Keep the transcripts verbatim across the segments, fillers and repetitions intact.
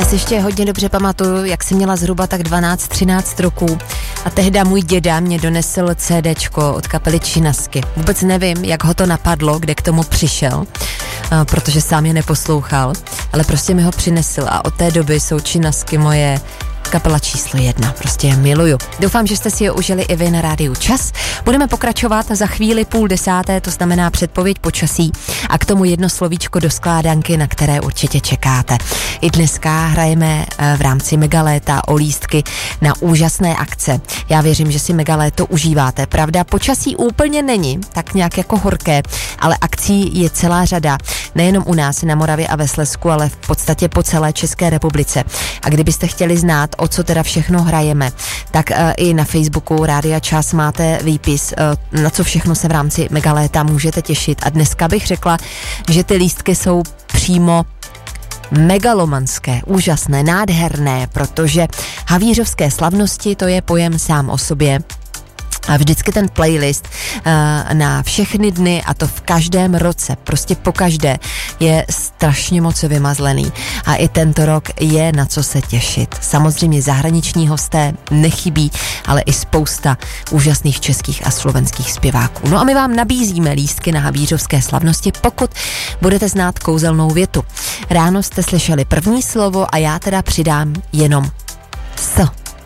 Já si ještě hodně dobře pamatuju, jak jsem měla zhruba tak dvanáct třináct roků a tehda můj děda mě donesl CDčko od kapely Činasky. Vůbec nevím, jak ho to napadlo, kde k tomu přišel, protože sám je neposlouchal, ale prostě mi ho přinesl a od té doby jsou Činasky moje kapela číslo jedna, prostě je miluju. Doufám, že jste si je užili i vy na rádiu Čas. Budeme pokračovat za chvíli půl desáté, to znamená předpověď počasí a k tomu jedno slovíčko do skládanky, na které určitě čekáte. I dneska hrajeme v rámci Megaléta o lístky na úžasné akce. Já věřím, že si Megaléto užíváte. Pravda, počasí úplně není tak nějak jako horké, ale akcí je celá řada. Nejenom u nás na Moravě a ve Slezsku, ale v podstatě po celé České republice. A kdybyste chtěli znát, o co teda všechno hrajeme, tak uh, i na Facebooku Rádia Čas máte výpis, uh, na co všechno se v rámci Megaléta můžete těšit. A dneska bych řekla, že ty lístky jsou přímo megalomanské, úžasné, nádherné, protože havířovské slavnosti, to je pojem sám o sobě. A vždycky ten playlist uh, na všechny dny, a to v každém roce, prostě po každé, je strašně moc vymazlený. A i tento rok je na co se těšit. Samozřejmě zahraniční hosté nechybí, ale i spousta úžasných českých a slovenských zpěváků. No a my vám nabízíme lístky na havířovské slavnosti, pokud budete znát kouzelnou větu. Ráno jste slyšeli první slovo a já teda přidám jenom S.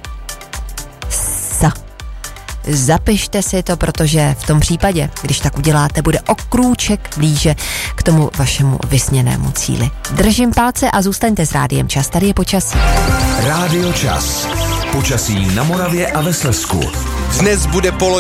S. Zapište si to, protože v tom případě, když tak uděláte, bude o krůček blíže k tomu vašemu vysněnému cíli. Držím palce a zůstaňte s Rádiem Čas. Tady je počasí. Rádio Čas. Počasí na Moravě a ve Slezsku. Dnes bude polo